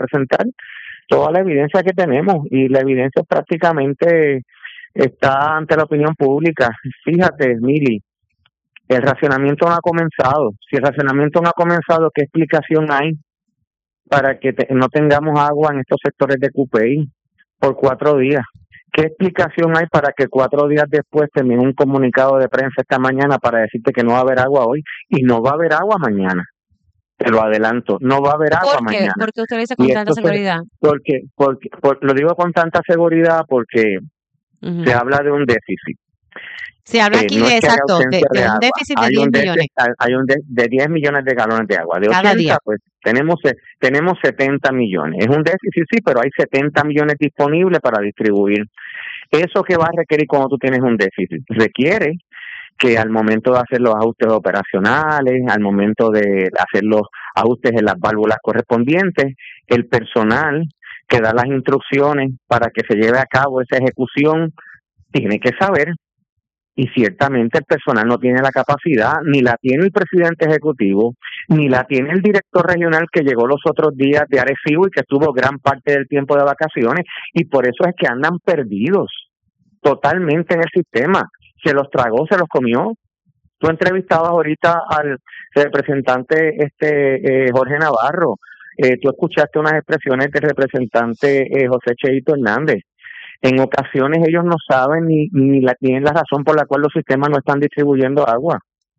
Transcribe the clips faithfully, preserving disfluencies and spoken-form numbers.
presentar toda la evidencia que tenemos, y la evidencia prácticamente está ante la opinión pública. Fíjate, Mili, el racionamiento no ha comenzado. Si el racionamiento no ha comenzado, ¿qué explicación hay para que te, no tengamos agua en estos sectores de Cupey por cuatro días? ¿Qué explicación hay para que cuatro días después termine un comunicado de prensa esta mañana para decirte que no va a haber agua hoy y no va a haber agua mañana? Te lo adelanto, no va a haber agua ¿Por qué? mañana. ¿Por qué usted lo dice con Y tanta esto se, seguridad? porque, porque, por, lo digo con tanta seguridad porque Ujú. se habla de un déficit. Se habla Eh, aquí no de, es que haya exacto, de, ausencia de de un agua, déficit de hay diez un millones déficit, hay un de, de diez millones de galones de agua. De cada día. ochenta, pues tenemos tenemos setenta millones. Es un déficit, sí, pero hay setenta millones disponibles para distribuir. ¿Eso que va a requerir cuando tú tienes un déficit? Requiere que al momento de hacer los ajustes operacionales, al momento de hacer los ajustes en las válvulas correspondientes, el personal que da las instrucciones para que se lleve a cabo esa ejecución tiene que saber, y ciertamente el personal no tiene la capacidad, ni la tiene el presidente ejecutivo, ni la tiene el director regional que llegó los otros días de Arecibo y que estuvo gran parte del tiempo de vacaciones, y por eso es que andan perdidos totalmente en el sistema. Se los tragó, se los comió. Tú entrevistabas ahorita al representante este eh, Jorge Navarro, eh, tú escuchaste unas expresiones del representante eh, José Cheito Hernández. En ocasiones ellos no saben ni, ni la, tienen la razón por la cual los sistemas no están distribuyendo agua.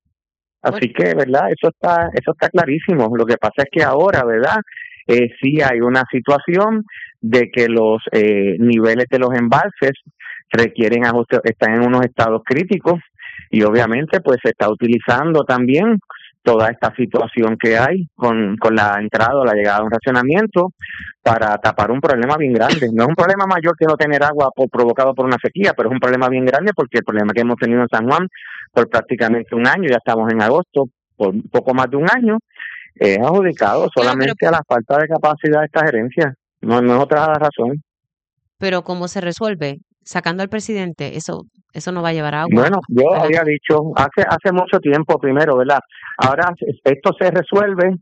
Así que, ¿verdad? Eso está eso está clarísimo. Lo que pasa es que ahora, ¿verdad? Eh, sí hay una situación de que los eh, niveles de los embalses requieren ajuste, están en unos estados críticos, y obviamente pues se está utilizando también toda esta situación que hay con, con la entrada o la llegada de un racionamiento para tapar un problema bien grande. No es un problema mayor que no tener agua por, provocado por una sequía, pero es un problema bien grande porque el problema que hemos tenido en San Juan por prácticamente un año, ya estamos en agosto, por un poco más de un año, es adjudicado solamente Claro, pero, a la falta de capacidad de esta gerencia. No, no es otra razón. pero ¿cómo se resuelve? Sacando al presidente, eso, eso no va a llevar agua Bueno, yo a la había dicho hace hace mucho tiempo primero, ¿verdad? Ahora esto se resuelve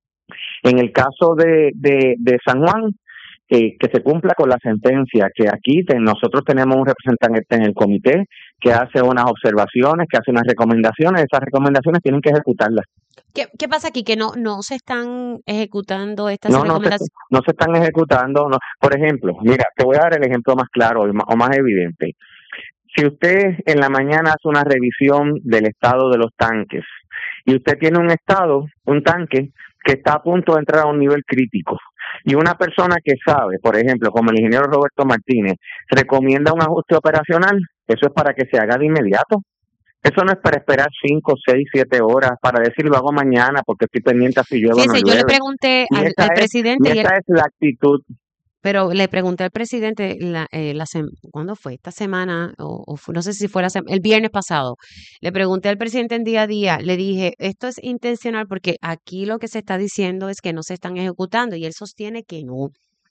en el caso de, de, de San Juan, eh, que se cumpla con la sentencia, que aquí te, nosotros tenemos un representante en el comité que hace unas observaciones, que hace unas recomendaciones, esas recomendaciones tienen que ejecutarlas. ¿Qué, qué pasa aquí? Que no, no se están ejecutando estas No, no se, recomendaciones. no se están ejecutando. No. Por ejemplo, mira, te voy a dar el ejemplo más claro o más, o más evidente. Si usted en la mañana hace una revisión del estado de los tanques y usted tiene un estado, un tanque que está a punto de entrar a un nivel crítico, y una persona que sabe, por ejemplo, como el ingeniero Roberto Martínez, recomienda un ajuste operacional, eso es para que se haga de inmediato. Eso no es para esperar cinco, seis, siete horas para decir lo hago mañana porque estoy pendiente a si llueve o no Fíjese, yo le llueve. pregunté Y al, esa al es, presidente y y él, esa es la actitud. pero le pregunté al presidente la, eh, la sem- ¿cuándo fue? Esta semana, o, o fu- no sé si fue la sem- el viernes pasado. Le pregunté al presidente en día a día, le dije, esto es intencional porque aquí lo que se está diciendo es que no se están ejecutando y él sostiene que no.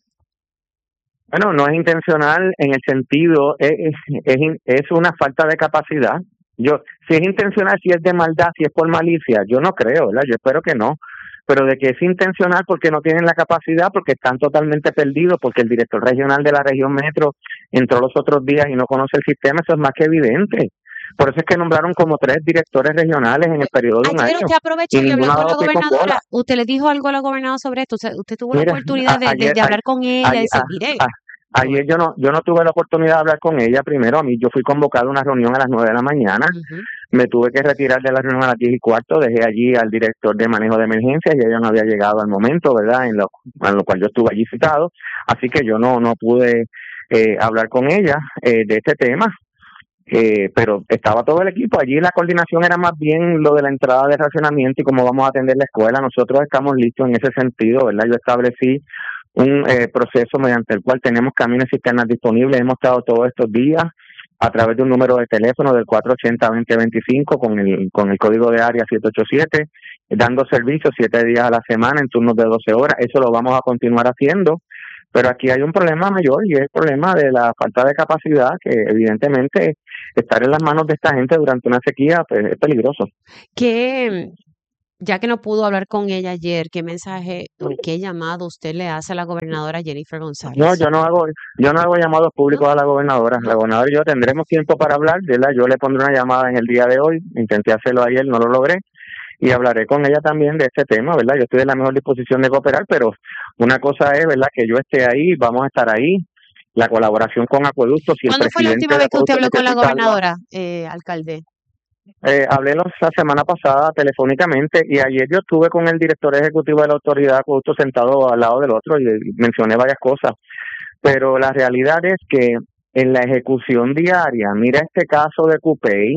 Bueno, no es intencional en el sentido, es, es, es una falta de capacidad. Yo, si es intencional, si es de maldad, si es por malicia, yo no creo, ¿verdad? Yo espero que no. Pero de que es intencional porque no tienen la capacidad, porque están totalmente perdidos, porque el director regional de la región metro entró los otros días y no conoce el sistema, eso es más que evidente. Por eso es que nombraron como tres directores regionales en el Pues, periodo de un ayer año usted aprovechó y y habló ninguno ha con la dado pie con bola. gobernadora. Usted le dijo algo a la gobernadora sobre esto. Usted, usted tuvo la Mira, oportunidad a, de, de, ayer, de a, hablar con ella y ayer, decir, a, mire, a, ayer yo no yo no tuve la oportunidad de hablar con ella. Primero, a mí yo fui convocado a una reunión a las nueve de la mañana. ujú. Me tuve que retirar de la reunión a las diez y cuarto. Dejé allí al director de manejo de emergencias y ella no había llegado al momento, ¿verdad? En lo, en lo cual yo estuve allí citado. Así que yo no no pude eh, hablar con ella eh, de este tema. Eh, pero estaba todo el equipo allí. La coordinación era más bien lo de la entrada de racionamiento y cómo vamos a atender la escuela. Nosotros estamos listos en ese sentido, ¿verdad? Yo establecí un eh, proceso mediante el cual tenemos camiones cisternas disponibles. Hemos estado todos estos días a través de un número de teléfono del cuatro ochenta, veinte veinticinco con el con el código de área siete ocho siete, dando servicio siete días a la semana en turnos de doce horas. Eso lo vamos a continuar haciendo. Pero aquí hay un problema mayor y es el problema de la falta de capacidad, que evidentemente estar en las manos de esta gente durante una sequía pues, es peligroso. ¿Qué, ya que no pudo hablar con ella ayer, ¿qué mensaje o qué llamado usted le hace a la gobernadora Jennifer No, González? yo no hago, yo no hago llamados ¿No? públicos a la gobernadora. La ¿No? gobernadora y yo tendremos tiempo para hablar, ¿verdad? Yo le pondré una llamada en el día de hoy. Intenté hacerlo ayer, no lo logré. Y hablaré con ella también de este tema, ¿verdad? Yo estoy en la mejor disposición de cooperar, pero una cosa es, ¿verdad?, que yo esté ahí, vamos a estar ahí. La colaboración con Acueducto, si el ¿Cuándo fue la presidente última de vez que usted Acueducto habló con la necesita algo, gobernadora, eh, alcalde? eh, hablé los- la semana pasada telefónicamente y ayer yo estuve con el director ejecutivo de la autoridad de Acueducto sentado al lado del otro y, y mencioné varias cosas, pero la realidad es que en la ejecución diaria, mira este caso de Cupey,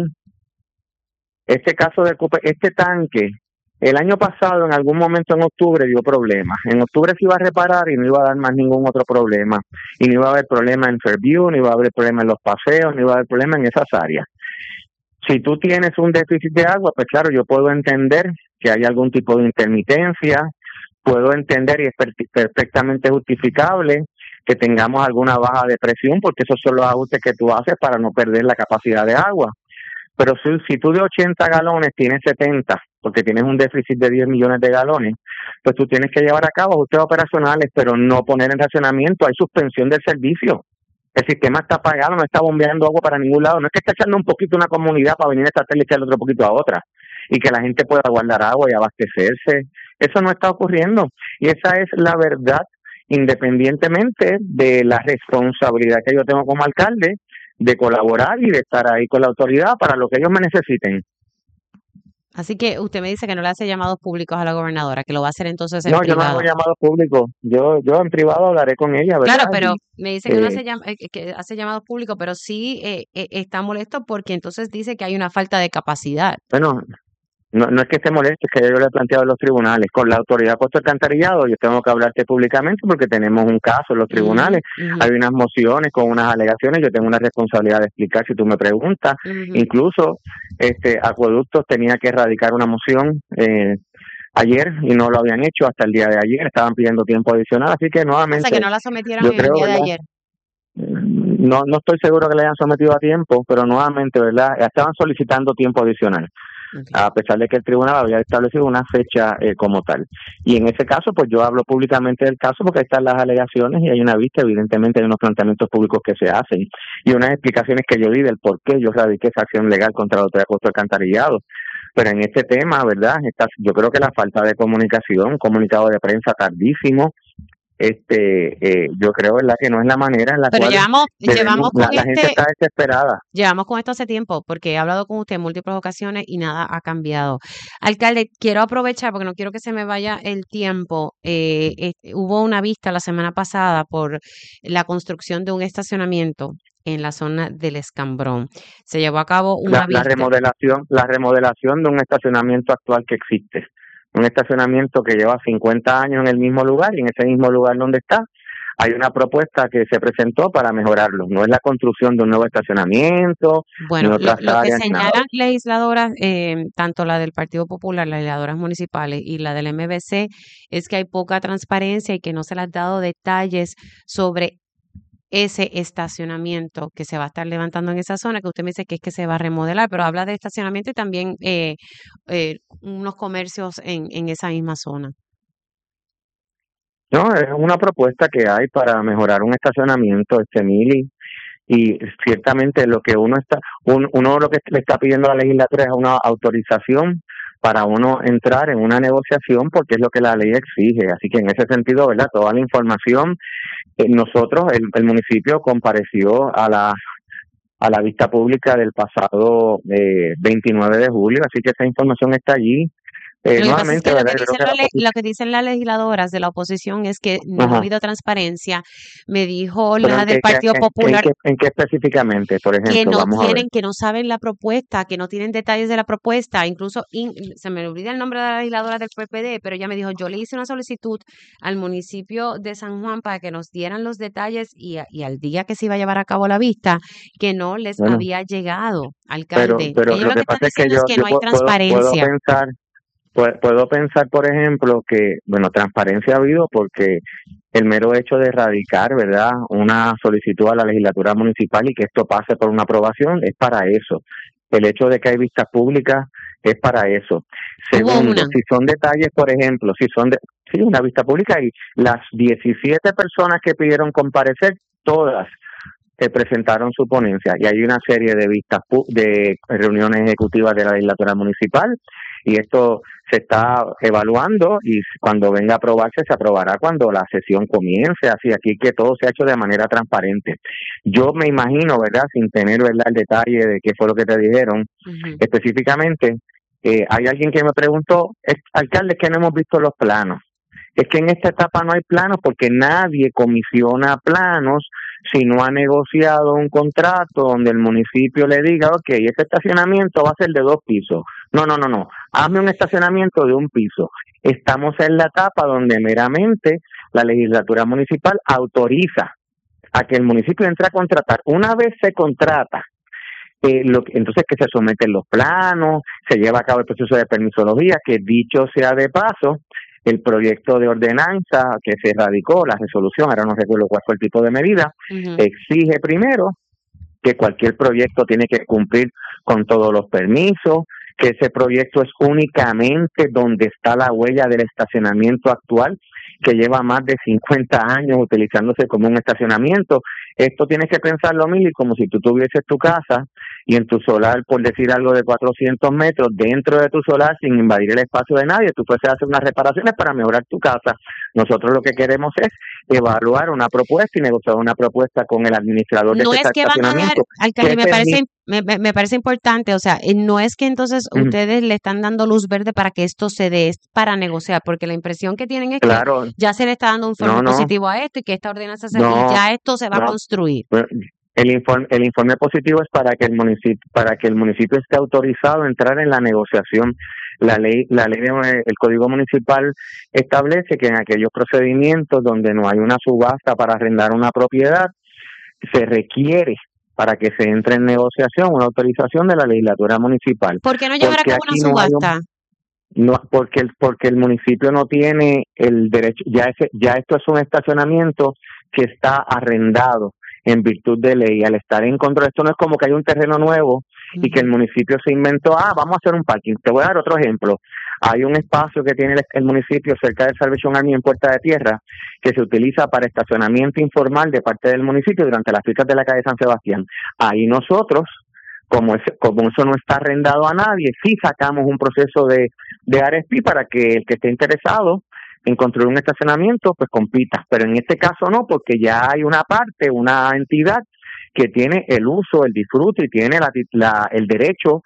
este caso de Cupey, este tanque, el año pasado en algún momento en octubre dio problemas. En octubre se iba a reparar y no iba a dar más ningún otro problema. Y no iba a haber problema en Fairview, no iba a haber problema en los paseos, no iba a haber problema en esas áreas. Si tú tienes un déficit de agua, pues claro, yo puedo entender que hay algún tipo de intermitencia, puedo entender y es per- perfectamente justificable que tengamos alguna baja de presión, porque esos son los ajustes que tú haces para no perder la capacidad de agua. Pero si, si tú de ochenta galones tienes setenta, porque tienes un déficit de diez millones de galones, pues tú tienes que llevar a cabo ajustes operacionales, pero no poner en racionamiento, hay suspensión del servicio. El sistema está apagado, no está bombeando agua para ningún lado. No es que está echando un poquito a una comunidad para venir a tratar de echarle otro poquito a otra y que la gente pueda guardar agua y abastecerse. Eso no está ocurriendo. Y esa es la verdad, independientemente de la responsabilidad que yo tengo como alcalde de colaborar y de estar ahí con la autoridad para lo que ellos me necesiten. Así que usted me dice que no le hace llamados públicos a la gobernadora, que lo va a hacer entonces en No, yo no hago privado. llamados públicos. Yo yo en privado hablaré con ella, Claro, ¿verdad? pero Y, me dice que no eh, hace, llam- eh, que hace llamados públicos, pero sí eh, eh, está molesto porque entonces dice que hay una falta de capacidad. bueno, no, no es que esté molesto, es que yo lo he planteado en los tribunales. Con la autoridad puesto alcantarillado, yo tengo que hablarte públicamente porque tenemos un caso en los Ujú, tribunales. ujú, Hay unas mociones con unas alegaciones. Yo tengo una responsabilidad de explicar si tú me preguntas. ujú. Incluso, este Acueductos tenía que erradicar una moción eh, ayer y no lo habían hecho hasta el día de ayer. Estaban pidiendo tiempo adicional. Así que O sea, que nuevamente, no la sometieron yo en el creo, día de ¿verdad? ayer. No, no estoy seguro que le hayan sometido a tiempo, pero nuevamente, ¿verdad? Estaban solicitando tiempo adicional, Ok. a pesar de que el tribunal había establecido una fecha eh, como tal. Y en ese caso, pues yo hablo públicamente del caso porque ahí están las alegaciones y hay una vista, evidentemente hay unos planteamientos públicos que se hacen y unas explicaciones que yo di del por qué yo radiqué esa acción legal contra la autoridad de costo alcantarillado. Pero en este tema, ¿verdad? Está, yo creo que la falta de comunicación, comunicado de prensa tardísimo, este eh, yo creo, ¿verdad?, que no es la manera en la Pero cual llevamos, debemos, llevamos la, con la gente este, está desesperada. llevamos con esto hace tiempo, porque he hablado con usted en múltiples ocasiones y nada ha cambiado. Alcalde, quiero aprovechar, porque no quiero que se me vaya el tiempo. Eh, eh, hubo una vista la semana pasada por la construcción de un estacionamiento en la zona del Escambrón. Se llevó a cabo La, una la vista. remodelación, la remodelación de un estacionamiento actual que existe, un estacionamiento que lleva cincuenta años en el mismo lugar y en ese mismo lugar donde está hay una propuesta que se presentó para mejorarlo. No es la construcción de un nuevo estacionamiento, ni Bueno, lo, otras lo que áreas, ni nada de señalan eso. legisladoras, eh, tanto la del Partido Popular, las legisladoras municipales y la del M B C, es que hay poca transparencia y que no se les ha dado detalles sobre ese estacionamiento que se va a estar levantando en esa zona, que usted me dice que es que se va a remodelar, pero habla de estacionamiento y también eh, eh, unos comercios en, en esa misma zona. No, es una propuesta que hay para mejorar un estacionamiento, este Mili, y ciertamente lo que uno está, un, uno lo que le está pidiendo a la legislatura es una autorización para uno entrar en una negociación porque es lo que la ley exige. Así que en ese sentido, ¿verdad? Toda la información, eh, nosotros, el, el municipio compareció a la a la vista pública del pasado eh, veintinueve de julio, así que esa información está allí. Eh, Lo que pasa es nuevamente, que lo ¿verdad? que Yo creo dicen, que la la le- lo oposición, que dicen las legisladoras de la oposición es que no ha ajá, habido transparencia. Me dijo pero la en del qué, qué- Partido en, en Popular qué, en qué específicamente, por que ejemplo, no vamos a ver. tienen, que no saben la propuesta, que no tienen detalles de la propuesta, incluso in- se me olvida el nombre de la legisladora del P P D, pero ella me dijo, yo le hice una solicitud al municipio de San Juan para que nos dieran los detalles y, a- y al día que se iba a llevar a cabo la vista, que no les Bueno, había llegado, pero, alcalde. pero Ellos lo lo que que están pasa es que diciendo yo, es que yo no hay puedo, puedo, puedo transparencia. pensar, puedo, puedo pensar, por ejemplo, que, bueno, transparencia ha habido porque el mero hecho de erradicar, ¿verdad?, una solicitud a la legislatura municipal y que esto pase por una aprobación es para eso. El hecho de que hay vistas públicas es para eso. Segundo, si son detalles, por ejemplo, si son de, sí, una vista pública y las diecisiete personas que pidieron comparecer, todas eh, presentaron su ponencia y hay una serie de vistas de reuniones ejecutivas de la legislatura municipal y esto se está evaluando y cuando venga a aprobarse se aprobará cuando la sesión comience, así aquí que todo se ha hecho de manera transparente. Yo me imagino, ¿verdad?, sin tener, ¿verdad?, el detalle de qué fue lo que te dijeron uh-huh. específicamente, eh, hay alguien que me preguntó, alcalde, que no hemos visto los planos. Es que en esta etapa no hay planos porque nadie comisiona planos si no ha negociado un contrato donde el municipio le diga, ok, este estacionamiento va a ser de dos pisos. No, no, no, no, hazme un estacionamiento de un piso. Estamos en la etapa donde meramente la legislatura municipal autoriza a que el municipio entre a contratar. Una vez se contrata, Eh, lo, entonces que se someten los planos, se lleva a cabo el proceso de permisología, que dicho sea de paso, el proyecto de ordenanza que se radicó, la resolución, ahora no recuerdo cuál fue el tipo de medida, uh-huh. exige primero que cualquier proyecto tiene que cumplir con todos los permisos, que ese proyecto es únicamente donde está la huella del estacionamiento actual, que lleva más de cincuenta años utilizándose como un estacionamiento. Esto tienes que pensarlo, Mili, como si tú tuvieses tu casa y en tu solar, por decir algo de cuatrocientos metros, dentro de tu solar, sin invadir el espacio de nadie, tú fueses a hacer unas reparaciones para mejorar tu casa. Nosotros lo que queremos es evaluar una propuesta y negociar una propuesta con el administrador de no ese es que estacionamiento. Van a dar, alcalde, me parece, me, me parece importante, o sea, no es que entonces uh-huh. ustedes le están dando luz verde para que esto se dé, es para negociar, porque la impresión que tienen es claro. que ya se le está dando un informe no, no. positivo a esto y que esta ordenanza se no, y ya esto se va no. a construir. El informe, el informe positivo es para que el municipio, para que el municipio esté autorizado a entrar en la negociación. La ley, la ley, de, el Código Municipal establece que en aquellos procedimientos donde no hay una subasta para arrendar una propiedad, se requiere para que se entre en negociación una autorización de la legislatura municipal. ¿Por qué no llevar a cabo una subasta? No, no, porque el, porque el municipio no tiene el derecho, ya ese, ya esto es un estacionamiento que está arrendado en virtud de ley. Al estar en control, esto no es como que hay un terreno nuevo uh-huh. y que el municipio se inventó, ah, vamos a hacer un parking. Te voy a dar otro ejemplo. Hay un espacio que tiene el, el municipio cerca del Salvation Army en Puerta de Tierra que se utiliza para estacionamiento informal de parte del municipio durante las fiestas de la calle San Sebastián. Ahí nosotros, como, es, como eso no está arrendado a nadie, sí sacamos un proceso de, de R F P para que el que esté interesado en construir un estacionamiento, pues compita. Pero en este caso no, porque ya hay una parte, una entidad que tiene el uso, el disfrute y tiene la, la, el derecho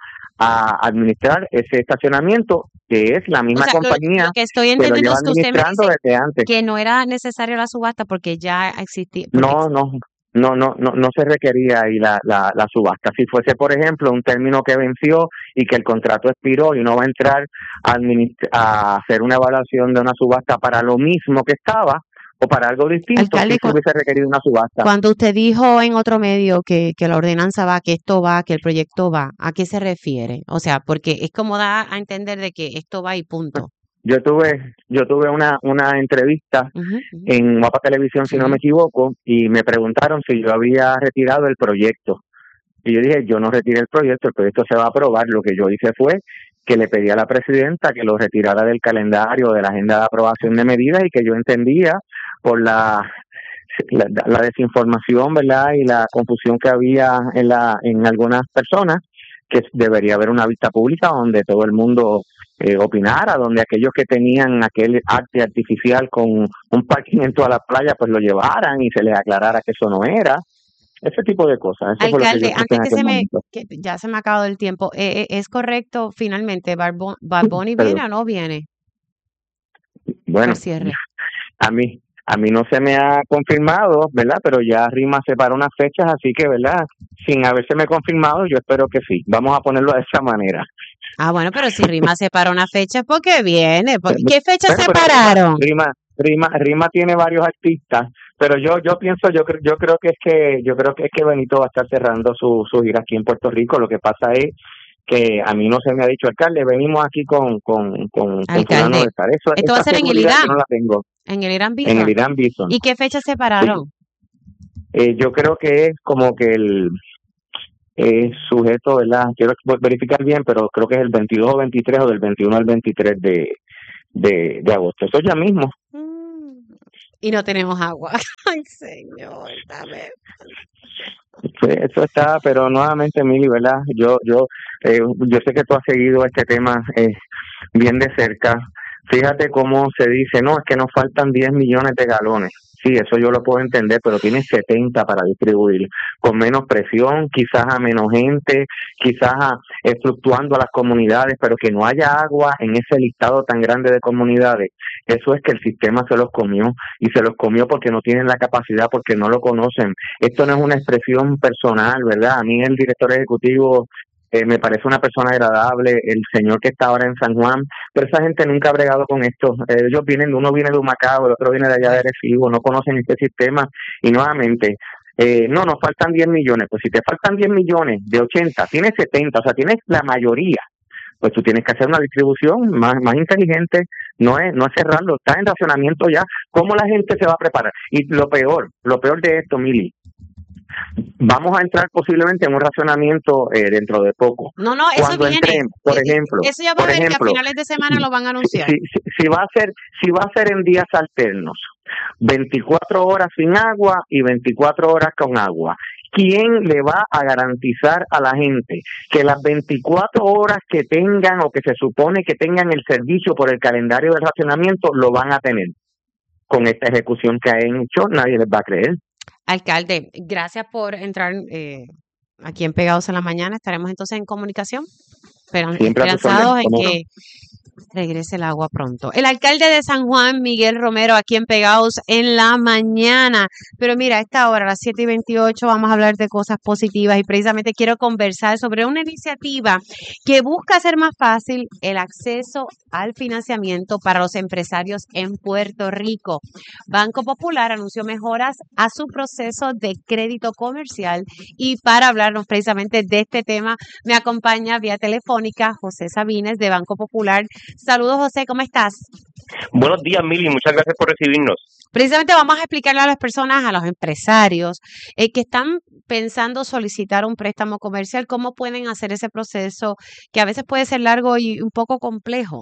a administrar ese estacionamiento, que es la misma o sea, compañía lo, lo que estoy entendiendo que lo lleva administrando es que desde antes. Que no era necesaria la subasta porque ya existía. Porque no, no. No, no, no, no se requería ahí la, la, la subasta. Si fuese, por ejemplo, un término que venció y que el contrato expiró y uno va a entrar a, administ- a hacer una evaluación de una subasta para lo mismo que estaba o para algo distinto, Alcalde, sí se hubiese requerido una subasta. Cuando usted dijo en otro medio que, que la ordenanza va, que esto va, que el proyecto va, ¿a qué se refiere? O sea, porque es como da a entender de que esto va y punto. Yo tuve yo tuve una una entrevista uh-huh, uh-huh. en Guapa Televisión, si uh-huh. no me equivoco, y me preguntaron si yo había retirado el proyecto. Y yo dije, yo no retiré el proyecto, el proyecto se va a aprobar. Lo que yo hice fue que le pedí a la presidenta que lo retirara del calendario, de la agenda de aprobación de medidas, y que yo entendía por la la, la desinformación, ¿verdad?, y la confusión que había en la en algunas personas, que debería haber una vista pública donde todo el mundo eh, opinara, donde aquellos que tenían aquel arte artificial con un parking en toda la playa, pues lo llevaran y se les aclarara que eso no era. Ese tipo de cosas. Eso Alcalde, fue lo que antes que se me, momento. que ya se me ha acabado el tiempo, eh, ¿es correcto finalmente, Bad Bunny viene o no viene? Bueno, a mí a mí no se me ha confirmado, ¿verdad? Pero ya RIMA separó unas fechas, así que, ¿verdad?, sin habérseme confirmado, yo espero que sí. Vamos a ponerlo de esa manera. Ah, bueno, pero si RIMA separa una fecha, ¿por qué viene? ¿Por qué fechas bueno, separaron? RIMA, RIMA, RIMA tiene varios artistas, pero yo yo pienso, yo creo yo creo que es que yo creo que es que Benito va a estar cerrando su su gira aquí en Puerto Rico. Lo que pasa es que a mí no se me ha dicho, alcalde, venimos aquí con con con, alcalde, con de estar. Eso, esto va a ser en el Irán. No la tengo. En el Irán Bison. En el Irán Bison. ¿Y qué fecha separaron? Sí. Eh, yo creo que es como que el es sujeto, ¿verdad? Quiero verificar bien, pero creo que es el veintidós o veintitrés o del veintiuno al veintitrés de, de, de agosto. Eso ya mismo. Y no tenemos agua. Ay, señor, dame. Pues eso está, pero nuevamente, Mili, ¿verdad? Yo, yo, eh, yo sé que tú has seguido este tema eh, bien de cerca. Fíjate cómo se dice, no, es que nos faltan diez millones de galones. Sí, eso yo lo puedo entender, pero tienes setenta para distribuir, con menos presión, quizás a menos gente, quizás a, eh, fluctuando a las comunidades, pero que no haya agua en ese listado tan grande de comunidades. Eso es que el sistema se los comió, y se los comió porque no tienen la capacidad, porque no lo conocen. Esto no es una expresión personal, ¿verdad? A mí el director ejecutivo Eh, me parece una persona agradable, el señor que está ahora en San Juan, pero esa gente nunca ha bregado con esto. Eh, ellos vienen, uno viene de Humacao, el otro viene de allá de Arecibo, no conocen este sistema, y nuevamente, eh, no, nos faltan diez millones. Pues si te faltan diez millones de ochenta, tienes setenta, o sea, tienes la mayoría. Pues tú tienes que hacer una distribución más, más inteligente, no es, no es cerrarlo, está en racionamiento ya. ¿Cómo la gente se va a preparar? Y lo peor, lo peor de esto, Mili, vamos a entrar posiblemente en un racionamiento eh, dentro de poco. No, no, eso Cuando viene. entremos, por Eh, ejemplo, Eso ya va a por ver que a ejemplo, finales de semana lo van a anunciar. si, si, si va a ser, si va a ser en días alternos, veinticuatro horas sin agua y veinticuatro horas con agua. ¿Quién le va a garantizar a la gente que las veinticuatro horas que tengan o que se supone que tengan el servicio por el calendario de racionamiento lo van a tener? Con esta ejecución que han hecho, nadie les va a creer. Alcalde, gracias por entrar eh, aquí en Pegados en la Mañana. Estaremos entonces en comunicación, pero esperanzados en que regrese el agua pronto. El alcalde de San Juan, Miguel Romero, aquí en Pegados en la Mañana. Pero mira, a esta hora, a las siete y veintiocho, vamos a hablar de cosas positivas y precisamente quiero conversar sobre una iniciativa que busca hacer más fácil el acceso al financiamiento para los empresarios en Puerto Rico. Banco Popular anunció mejoras a su proceso de crédito comercial, y para hablarnos precisamente de este tema me acompaña vía telefónica José Sabines de Banco Popular. Saludos, José, ¿cómo estás? Buenos días, Mili, muchas gracias por recibirnos. Precisamente vamos a explicarle a las personas, a los empresarios eh, que están pensando solicitar un préstamo comercial, cómo pueden hacer ese proceso que a veces puede ser largo y un poco complejo.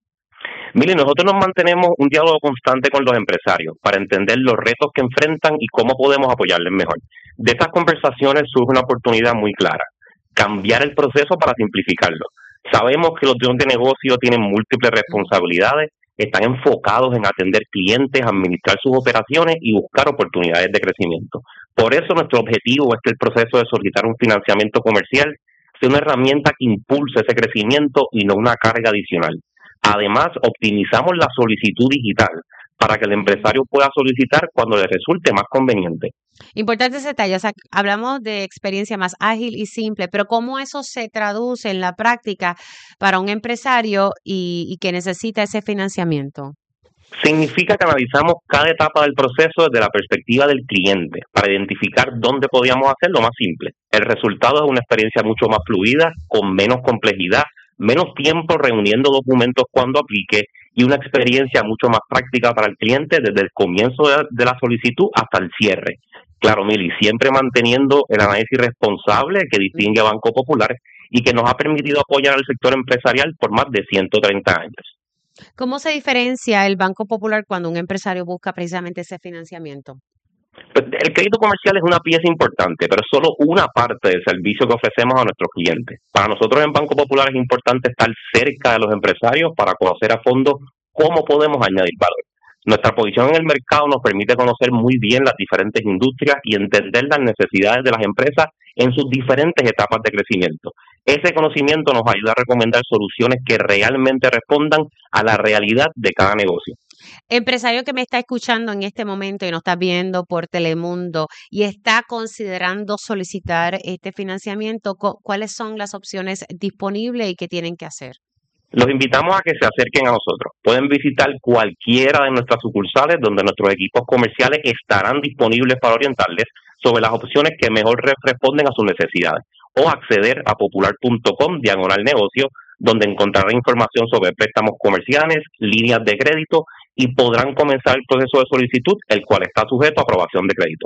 Mili, nosotros nos mantenemos un diálogo constante con los empresarios para entender los retos que enfrentan y cómo podemos apoyarles mejor. De estas conversaciones surge una oportunidad muy clara: cambiar el proceso para simplificarlo. Sabemos que los dueños de negocio tienen múltiples responsabilidades, están enfocados en atender clientes, administrar sus operaciones y buscar oportunidades de crecimiento. Por eso nuestro objetivo es que el proceso de solicitar un financiamiento comercial sea una herramienta que impulse ese crecimiento y no una carga adicional. Además, optimizamos la solicitud digital para que el empresario pueda solicitar cuando le resulte más conveniente. Importante ese detalle, o sea, hablamos de experiencia más ágil y simple, pero ¿cómo eso se traduce en la práctica para un empresario y, y que necesita ese financiamiento? Significa que analizamos cada etapa del proceso desde la perspectiva del cliente para identificar dónde podíamos hacerlo más simple. El resultado es una experiencia mucho más fluida, con menos complejidad, menos tiempo reuniendo documentos cuando aplique y una experiencia mucho más práctica para el cliente desde el comienzo de, de la solicitud hasta el cierre. Claro, Mili, siempre manteniendo el análisis responsable que distingue a Banco Popular y que nos ha permitido apoyar al sector empresarial por más de ciento treinta años. ¿Cómo se diferencia el Banco Popular cuando un empresario busca precisamente ese financiamiento? Pues el crédito comercial es una pieza importante, pero es solo una parte del servicio que ofrecemos a nuestros clientes. Para nosotros en Banco Popular es importante estar cerca de los empresarios para conocer a fondo cómo podemos añadir valor. Nuestra posición en el mercado nos permite conocer muy bien las diferentes industrias y entender las necesidades de las empresas en sus diferentes etapas de crecimiento. Ese conocimiento nos ayuda a recomendar soluciones que realmente respondan a la realidad de cada negocio. Empresario que me está escuchando en este momento y nos está viendo por Telemundo y está considerando solicitar este financiamiento, ¿cuáles son las opciones disponibles y qué tienen que hacer? Los invitamos a que se acerquen a nosotros. Pueden visitar cualquiera de nuestras sucursales donde nuestros equipos comerciales estarán disponibles para orientarles sobre las opciones que mejor responden a sus necesidades, o acceder a popular.com diagonal negocio, donde encontrarán información sobre préstamos comerciales, líneas de crédito y podrán comenzar el proceso de solicitud, el cual está sujeto a aprobación de crédito.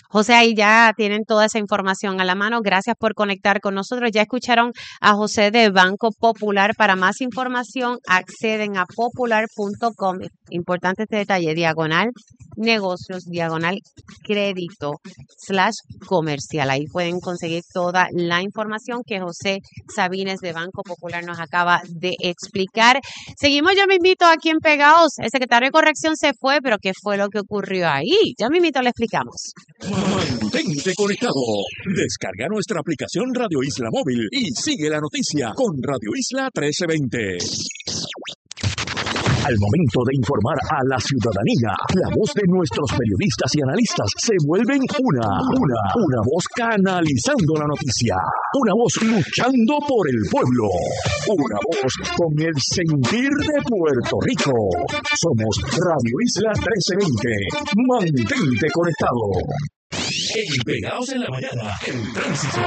José, ahí ya tienen toda esa información a la mano. Gracias por conectar con nosotros. Ya escucharon a José de Banco Popular. Para más información, acceden a popular punto com. Importante este detalle, diagonal negocios, diagonal crédito, slash comercial. Ahí pueden conseguir toda la información que José Sabines de Banco Popular nos acaba de explicar. Seguimos, yo me invito aquí en Pegaos. El secretario de Corrección se fue, pero ¿qué fue lo que ocurrió ahí? Ya me invito, le explicamos. Mantente conectado. Descarga nuestra aplicación Radio Isla Móvil y sigue la noticia con Radio Isla trece veinte. Al momento de informar a la ciudadanía, la voz de nuestros periodistas y analistas se vuelven una, una, una voz canalizando la noticia, una voz luchando por el pueblo, una voz con el sentir de Puerto Rico. Somos Radio Isla trece veinte. Mantente conectado. En Pegaos en la Mañana, el tránsito.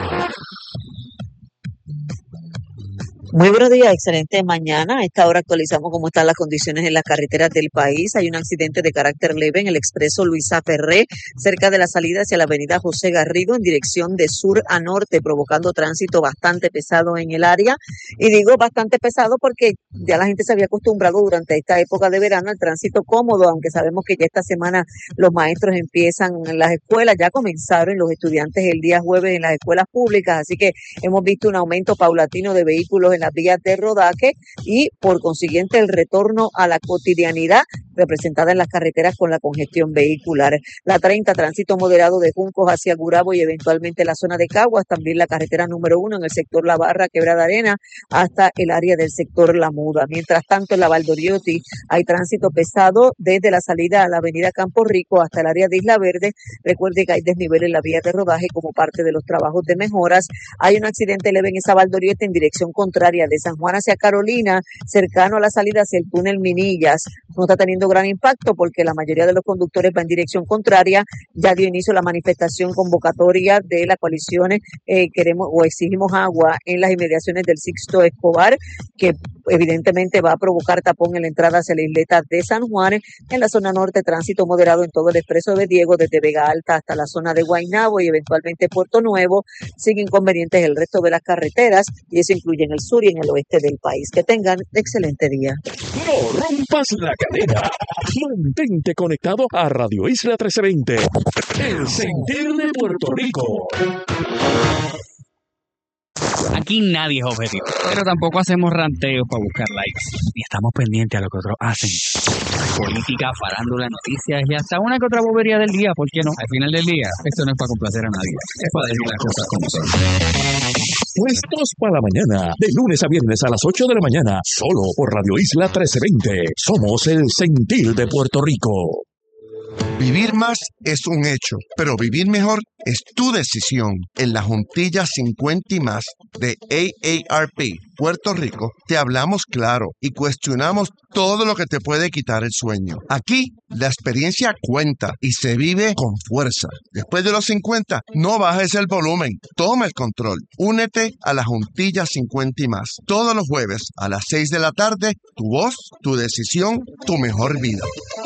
Muy buenos días, excelente mañana. A esta hora actualizamos cómo están las condiciones en las carreteras del país. Hay un accidente de carácter leve en el expreso Luisa Ferré, cerca de la salida hacia la avenida José Garrido, en dirección de sur a norte, provocando tránsito bastante pesado en el área. Y digo bastante pesado porque ya la gente se había acostumbrado durante esta época de verano al tránsito cómodo, aunque sabemos que ya esta semana los maestros empiezan en las escuelas, ya comenzaron los estudiantes el día jueves en las escuelas públicas, así que hemos visto un aumento paulatino de vehículos en las vías de rodaje y por consiguiente el retorno a la cotidianidad representada en las carreteras con la congestión vehicular. La treinta, tránsito moderado de Juncos hacia Gurabo y eventualmente la zona de Caguas, también la carretera número uno en el sector La Barra, Quebrada Arena, hasta el área del sector La Muda. Mientras tanto, en la Valdoriotti hay tránsito pesado desde la salida a la avenida Campo Rico hasta el área de Isla Verde. Recuerde que hay desnivel en la vía de rodaje como parte de los trabajos de mejoras. Hay un accidente leve en esa Valdoriotti en dirección contraria de San Juan hacia Carolina, cercano a la salida hacia el túnel Minillas. No está teniendo gran impacto porque la mayoría de los conductores van en dirección contraria. Ya dio inicio la manifestación convocatoria de la coalición eh, queremos o exigimos agua en las inmediaciones del Sixto Escobar, que evidentemente va a provocar tapón en la entrada hacia la isleta de San Juan. En la zona norte, tránsito moderado en todo el expreso de Diego, desde Vega Alta hasta la zona de Guaynabo y eventualmente Puerto Nuevo. Sin inconvenientes el resto de las carreteras, y eso incluye en el sur y en el oeste del país. Que tengan excelente día. No rompas la cadena. Mantente conectado a Radio Isla trece veinte. El sentir de Puerto Rico. Aquí nadie es objetivo, pero tampoco hacemos ranteos para buscar likes, ni estamos pendientes a lo que otros hacen. Política, farándula, noticias y hasta una que otra bobería del día, ¿por qué no? Al final del día, esto no es para complacer a nadie, es para decir las cosas como son. Puestos para la mañana, de lunes a viernes a las ocho de la mañana, solo por Radio Isla trece veinte. Somos el sentir de Puerto Rico. Vivir más es un hecho, pero vivir mejor es tu decisión. En la Juntilla cincuenta y más de A A R P Puerto Rico, te hablamos claro y cuestionamos todo lo que te puede quitar el sueño. Aquí, la experiencia cuenta y se vive con fuerza. Después de los cincuenta, no bajes el volumen, toma el control. Únete a la Juntilla cincuenta y más. Todos los jueves a las seis de la tarde, tu voz, tu decisión, tu mejor vida.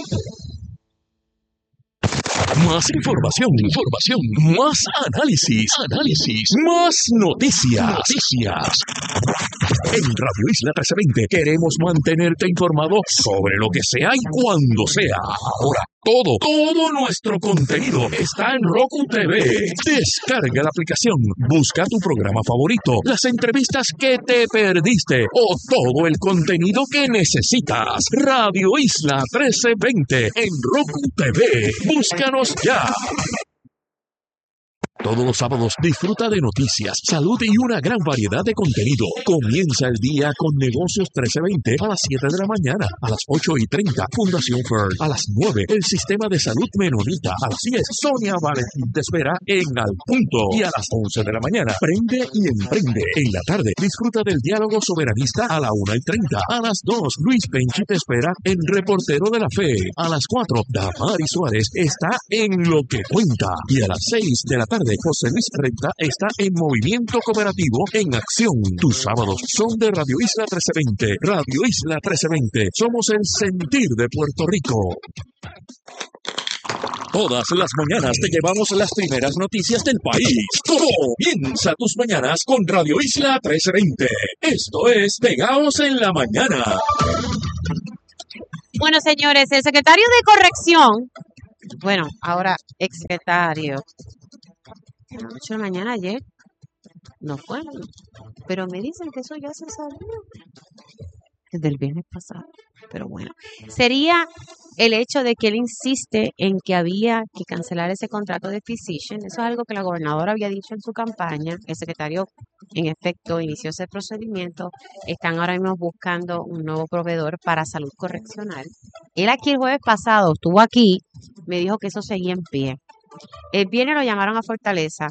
Más información, información, más análisis, análisis, más noticias, noticias. En Radio Isla trece veinte queremos mantenerte informado sobre lo que sea y cuando sea. Ahora, todo, todo nuestro contenido está en Roku T V. Descarga la aplicación, busca tu programa favorito, las entrevistas que te perdiste o todo el contenido que necesitas. Radio Isla trece veinte en Roku T V. Búscanos ya. Todos los sábados disfruta de noticias, salud y una gran variedad de contenido. Comienza el día con Negocios trece veinte a las siete de la mañana, a las ocho y treinta, Fundación Fern, a las nueve, el Sistema de Salud Menonita, a las diez, Sonia Valentín te espera en Al Punto, y a las once de la mañana, Prende y Emprende. En la tarde, disfruta del Diálogo Soberanista a la una y treinta, a las dos, Luis Penchi te espera en Reportero de la Fe, a las cuatro, Damari Suárez está en Lo que Cuenta, y a las seis de la tarde, José Luis Renta está en Movimiento Cooperativo en Acción. Tus sábados son de Radio Isla trece veinte. Radio Isla trece veinte. Somos el sentir de Puerto Rico. Todas las mañanas te llevamos las primeras noticias del país. Comienza tus mañanas con Radio Isla trece veinte. Esto es Pegaos en la Mañana. Bueno, señores, el secretario de Corrección, bueno, ahora exsecretario, a las ocho de la mañana ayer, no fue, pero me dicen que eso ya se sabía desde el viernes pasado. Pero bueno, sería el hecho de que él insiste en que había que cancelar ese contrato de Physician. Eso es algo que la gobernadora había dicho en su campaña. El secretario, en efecto, inició ese procedimiento. Están ahora mismo buscando un nuevo proveedor para salud correccional. Él aquí el jueves pasado estuvo aquí, me dijo que eso seguía en pie. El viernes lo llamaron a Fortaleza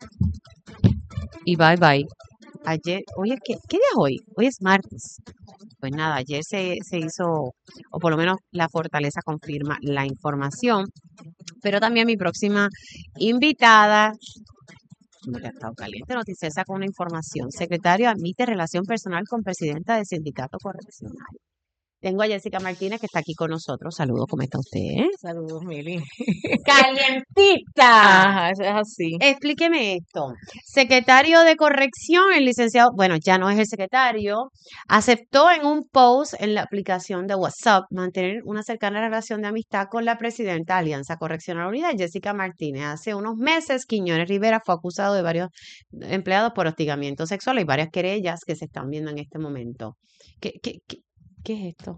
y bye bye. Ayer, oye, ¿qué, ¿qué día es hoy? Hoy es martes. Pues nada, ayer se, se hizo, o por lo menos la Fortaleza confirma la información. Pero también mi próxima invitada, no le ha estado caliente, noticiosa con una información. Secretario admite relación personal con presidenta del sindicato correccional. Tengo a Jessica Martínez que está aquí con nosotros. Saludos, ¿cómo está usted? Saludos, Mili. ¡Calientita! Ajá, eso es así. Explíqueme esto. Secretario de Corrección, el licenciado, bueno, ya no es el secretario, aceptó en un post en la aplicación de WhatsApp mantener una cercana relación de amistad con la presidenta de Alianza Correccional Unida, Jessica Martínez. Hace unos meses, Quiñones Rivera fue acusado de varios empleados por hostigamiento sexual. Hay varias querellas que se están viendo en este momento. ¿Qué, qué, qué? ¿Qué es esto?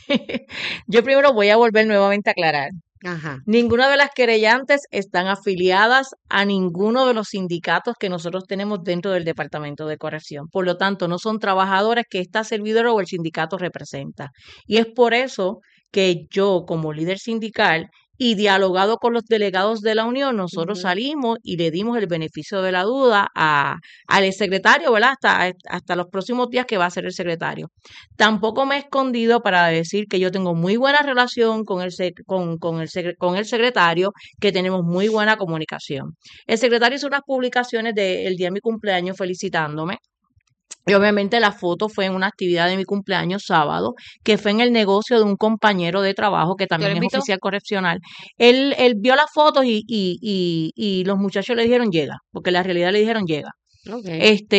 Yo primero voy a volver nuevamente a aclarar. Ajá. Ninguna de las querellantes están afiliadas a ninguno de los sindicatos que nosotros tenemos dentro del Departamento de Corrección. Por lo tanto, no son trabajadores que esta servidora o el sindicato representa. Y es por eso que yo, como líder sindical, y dialogado con los delegados de la Unión, nosotros uh-huh. salimos y le dimos el beneficio de la duda a, al secretario, ¿verdad? Hasta, hasta los próximos días que va a ser el secretario. Tampoco me he escondido para decir que yo tengo muy buena relación con el, con, con el, con el secretario, que tenemos muy buena comunicación. El secretario hizo unas publicaciones del día de mi cumpleaños felicitándome. Y obviamente la foto fue en una actividad de mi cumpleaños sábado, que fue en el negocio de un compañero de trabajo que también es oficial correccional. Él, él vio las fotos y, y, y, y los muchachos le dijeron llega, porque en la realidad le dijeron llega. Okay.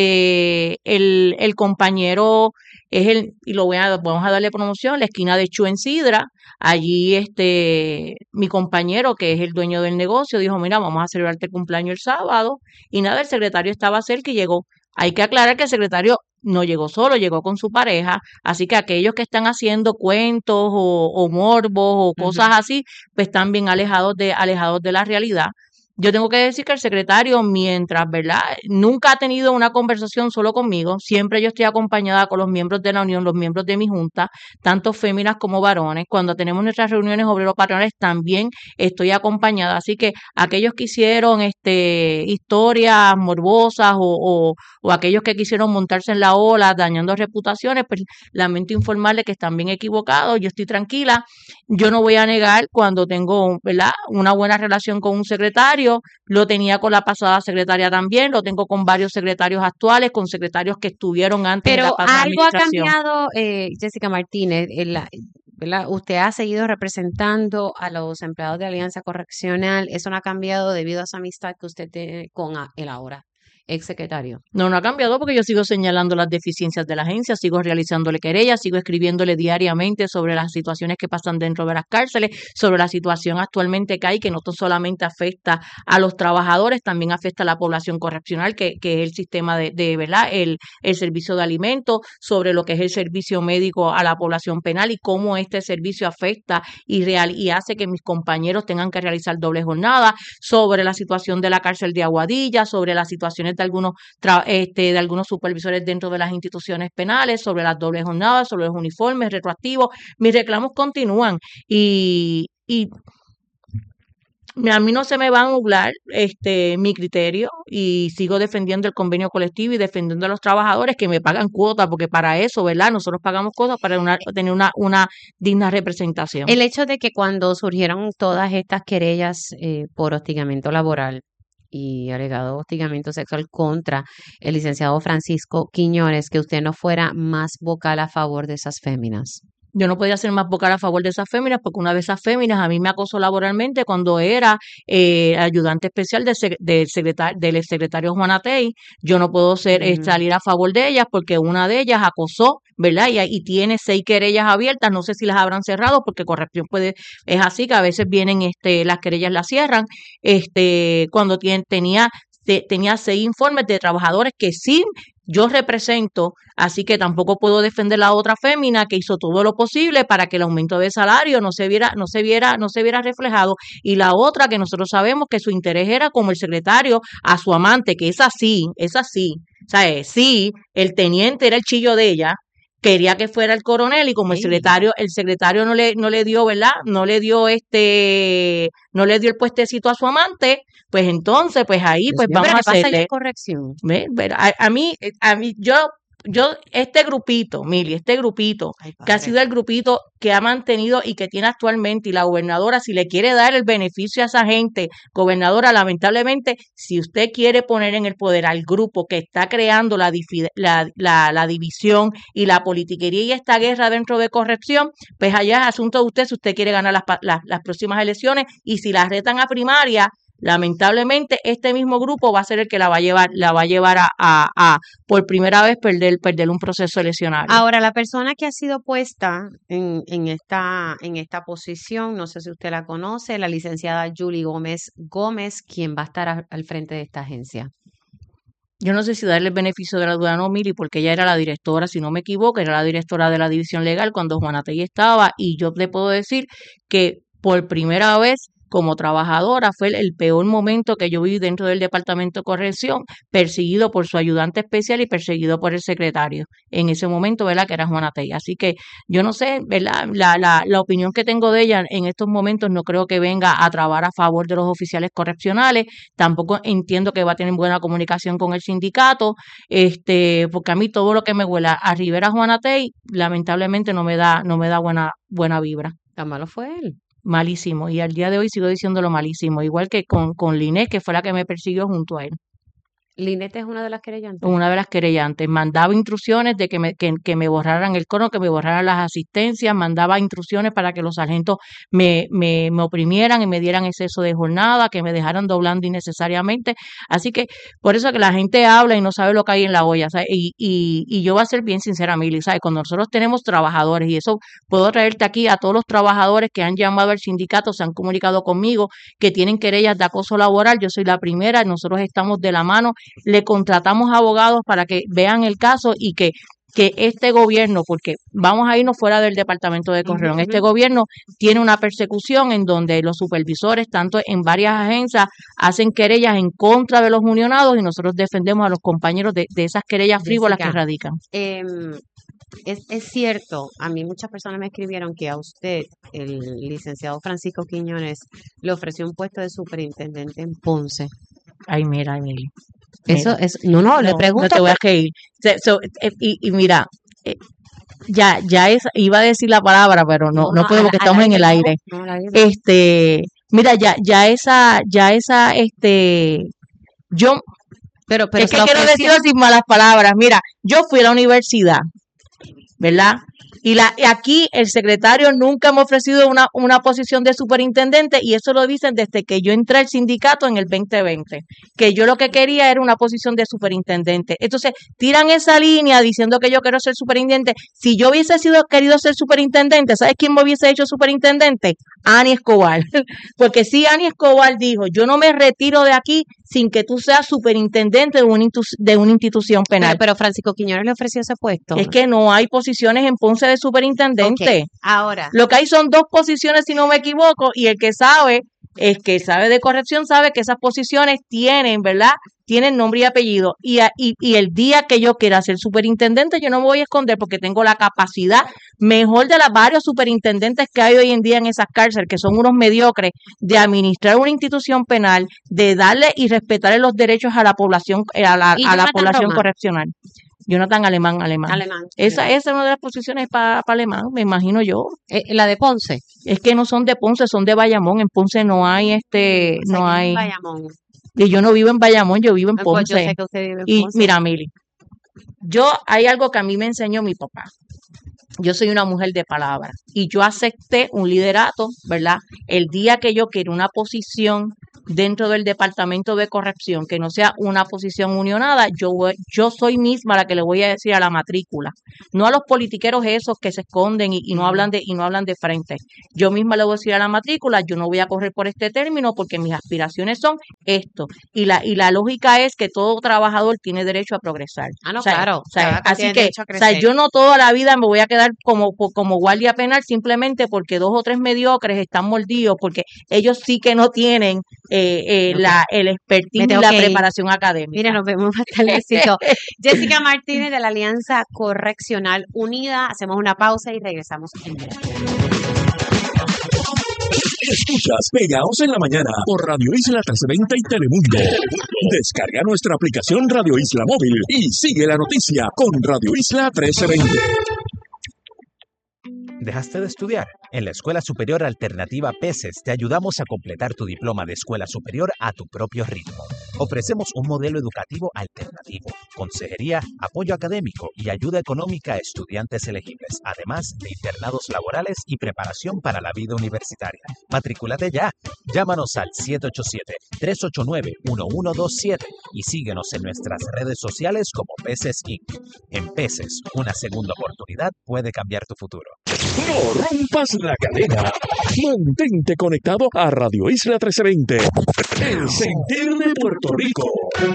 Este, el, el compañero es el, y lo voy a, vamos a darle promoción, la esquina de Chu en Sidra. Allí este, mi compañero, que es el dueño del negocio, dijo, mira, vamos a celebrarte el cumpleaños el sábado. Y nada, el secretario estaba cerca y llegó. Hay que aclarar que el secretario no llegó solo, llegó con su pareja, así que aquellos que están haciendo cuentos o, o morbos o cosas uh-huh. así, pues están bien alejados de, alejados de la realidad. Yo tengo que decir que el secretario, mientras, ¿verdad? Nunca ha tenido una conversación solo conmigo, siempre yo estoy acompañada con los miembros de la Unión, los miembros de mi junta, tanto féminas como varones. Cuando tenemos nuestras reuniones obreros patronales también estoy acompañada, así que aquellos que hicieron este, historias morbosas o, o, o aquellos que quisieron montarse en la ola dañando reputaciones, pues lamento informarles que están bien equivocados, yo estoy tranquila, yo no voy a negar cuando tengo, ¿verdad? Una buena relación con un secretario. Lo tenía con la pasada secretaria también, lo tengo con varios secretarios actuales, con secretarios que estuvieron antes Pero de la pasada algo ha administración. cambiado, eh, Jessica Martínez, en la, ¿verdad? Usted ha seguido representando a los empleados de Alianza Correccional, eso no ha cambiado debido a esa amistad que usted tiene con él ahora, ex secretario. No, no ha cambiado porque yo sigo señalando las deficiencias de la agencia, sigo realizándole querellas, sigo escribiéndole diariamente sobre las situaciones que pasan dentro de las cárceles, sobre la situación actualmente que hay, que no solamente afecta a los trabajadores, también afecta a la población correccional, que, que es el sistema de, de ¿verdad? El, el servicio de alimentos, sobre lo que es el servicio médico a la población penal y cómo este servicio afecta y, real, y hace que mis compañeros tengan que realizar doble jornada, sobre la situación de la cárcel de Aguadilla, sobre las situaciones de algunos tra- este, de algunos supervisores dentro de las instituciones penales, sobre las dobles jornadas, sobre los uniformes retroactivos. Mis reclamos continúan y, y a mí no se me va a nublar este, mi criterio y sigo defendiendo el convenio colectivo y defendiendo a los trabajadores que me pagan cuotas, porque para eso, ¿verdad? Nosotros pagamos cosas para una, tener una, una digna representación. El hecho de que cuando surgieron todas estas querellas eh, por hostigamiento laboral y alegado hostigamiento sexual contra el licenciado Francisco Quiñones, que usted no fuera más vocal a favor de esas féminas. Yo no podía ser más vocal a favor de esas féminas porque una de esas féminas a mí me acosó laboralmente cuando era eh, ayudante especial del, sec- del, secretario, del exsecretario Juan Atey. Yo no puedo ser eh, Ujú. salir a favor de ellas porque una de ellas acosó, ¿verdad? Y, y tiene seis querellas abiertas. No sé si las habrán cerrado porque corrección puede, es así que a veces vienen este, las querellas las cierran. Este, cuando tiene, tenía, te- tenía seis informes de trabajadores que sí yo represento, así que tampoco puedo defender la otra fémina que hizo todo lo posible para que el aumento de salario no se viera, no se viera, no se viera reflejado, y la otra que nosotros sabemos que su interés era como el secretario a su amante, que es así, es así, o sea, eh, sí, el teniente era el chillo de ella, quería que fuera el coronel y como el Sí. secretario, el secretario no le, no le dio, ¿verdad? No le dio este, no le dio el puestecito a su amante, pues entonces, pues ahí, Dios pues mío, vamos pero a ¿qué pasa ahí de hacerle. corrección? ¿Ve? Pero a, a mí, eh, a mí, yo, yo, este grupito, Mili, este grupito, Ay, que ha padre. sido el grupito que ha mantenido y que tiene actualmente, y la gobernadora, si le quiere dar el beneficio a esa gente, gobernadora, lamentablemente, si usted quiere poner en el poder al grupo que está creando la, difi- la, la, la división y la politiquería y esta guerra dentro de corrección, pues allá es asunto de usted si usted quiere ganar las, pa- las, las próximas elecciones, y si las retan a primaria, lamentablemente este mismo grupo va a ser el que la va a llevar, la va a llevar a, a, a por primera vez perder, perder un proceso eleccionario. Ahora, la persona que ha sido puesta en, en esta, en esta posición, no sé si usted la conoce, la licenciada Julie Gómez Gómez, quien va a estar a- al frente de esta agencia. Yo no sé si darle el beneficio de la duda a no, Mili, porque ella era la directora, si no me equivoco, era la directora de la división legal cuando Juana Tey estaba, y yo le puedo decir que por primera vez como trabajadora fue el, el peor momento que yo viví dentro del departamento de corrección, perseguido por su ayudante especial y perseguido por el secretario en ese momento, ¿verdad? Que era Juana Tey. Así que yo no sé, ¿verdad? La, la, la opinión que tengo de ella en estos momentos no creo que venga a trabar a favor de los oficiales correccionales. Tampoco entiendo que va a tener buena comunicación con el sindicato, este, porque a mí todo lo que me huela a Rivera Juana Tey, lamentablemente no me da, no me da buena, buena vibra. Tan malo fue él. Malísimo. Y al día de hoy sigo diciéndolo malísimo. Igual que con, con Linet, que fue la que me persiguió junto a él. Linette es una de las querellantes. Una de las querellantes, mandaba instrucciones de que me, que, que me borraran el cono, que me borraran las asistencias, mandaba instrucciones para que los sargentos me, me, me oprimieran y me dieran exceso de jornada, que me dejaran doblando innecesariamente. Así que por eso que la gente habla y no sabe lo que hay en la olla, ¿sabes? Y, y, y yo voy a ser bien sincera, Mili, ¿sabes? Cuando nosotros tenemos trabajadores, y eso puedo traerte aquí a todos los trabajadores que han llamado al sindicato, se han comunicado conmigo, que tienen querellas de acoso laboral, yo soy la primera, nosotros estamos de la mano, le contratamos abogados para que vean el caso y que, que este gobierno, porque vamos a irnos fuera del departamento de Correón, Ujú, este ujú. gobierno tiene una persecución en donde los supervisores, tanto en varias agencias, hacen querellas en contra de los unionados y nosotros defendemos a los compañeros de, de esas querellas frívolas que Jessica, radican. em, es, es cierto, a mí muchas personas me escribieron que a usted, el licenciado Francisco Quiñones, le ofreció un puesto de superintendente en Ponce. Ay, mira, Emily. Eso Mira, es, no, no, le no, no pregunto, te voy a pero reír. Se- so, eh, y, y mira, eh, ya, ya es, iba a decir la palabra, pero no, no, no no, puedo al, porque al estamos en aire el no, aire. no, al aire no. Este, mira, ya, ya esa, ya esa, este, yo, Pero, pero es se que la quiero ofreció. decirlo sin malas palabras. Mira, yo fui a la universidad, ¿verdad? Y, la, y aquí el secretario nunca me ha ofrecido una, una posición de superintendente, y eso lo dicen desde que yo entré al sindicato en el veinte veinte, que yo lo que quería era una posición de superintendente. Entonces tiran esa línea diciendo que yo quiero ser superintendente. Si yo hubiese sido querido ser superintendente, ¿sabes quién me hubiese hecho superintendente? Ani Escobar. Porque sí, Ani Escobar dijo, yo no me retiro de aquí sin que tú seas superintendente de una, intu- de una institución Pero, penal. pero Francisco Quiñones le ofreció ese puesto. Es que no hay posiciones en Ponce de Ok, superintendente. ahora, Lo que hay son dos posiciones, si no me equivoco, y el que sabe, el que sabe de corrección, sabe que esas posiciones tienen, ¿verdad? Tienen nombre y apellido. Y, a- y, y el día que yo quiera ser superintendente, yo no me voy a esconder porque tengo la capacidad mejor de las varios superintendentes que hay hoy en día en esas cárceles, que son unos mediocres, de administrar una institución penal, de darle y respetarle los derechos a la población, eh, a la, y a la Jonathan población Román, correccional. Jonathan Alemán, Alemán. alemán, Esa, alemán. esa es una de las posiciones para Alemán, me imagino yo. Eh, la de Ponce. Es que no son de Ponce, son de Bayamón. En Ponce no hay este, O sea, no que es en hay. Bayamón. Y yo no vivo en Bayamón, yo vivo en Eh, Pues yo Ponce. sé que usted vive en Y Ponce. mira, Mili, yo hay algo que a mí me enseñó mi papá. yo soy una mujer de palabra y yo acepté un liderato, ¿verdad? El día que yo quiero una posición dentro del Departamento de Corrección, que no sea una posición unionada, yo voy, yo soy misma la que le voy a decir a la matrícula, no a los politiqueros esos que se esconden y, y no hablan de y no hablan de frente. Yo misma le voy a decir a la matrícula, yo no voy a correr por este término porque mis aspiraciones son esto. Y la y la lógica es que todo trabajador tiene derecho a progresar. Ah, no, o sea, claro. o sea, Así así que, que, o sea, yo no toda la vida me voy a quedar como como guardia penal simplemente porque dos o tres mediocres están mordidos, porque ellos sí que no tienen eh, eh, okay. la el expertise y la preparación académica. Mira, nos vemos más tardecito. Jessica Martínez de la Alianza Correccional Unida. Hacemos una pausa y regresamos en breve. Escuchas Pegaos en la Mañana por Radio Isla trescientos veinte y Telemundo. Descarga nuestra aplicación Radio Isla Móvil y sigue la noticia con Radio Isla trescientos veinte. ¿Dejaste de estudiar? En la Escuela Superior Alternativa Peces te ayudamos a completar tu diploma de escuela superior a tu propio ritmo. Ofrecemos un modelo educativo alternativo, consejería, apoyo académico y ayuda económica a estudiantes elegibles, además de internados laborales y preparación para la vida universitaria. Matrículate ya. Llámanos al siete ocho siete, tres ocho nueve, uno uno dos siete y síguenos en nuestras redes sociales como Peces incorporated. En Peces, una segunda oportunidad puede cambiar tu futuro. No rompas la cadena. Mantente conectado a Radio Isla trescientos veinte. El sentir de Puerto Rico.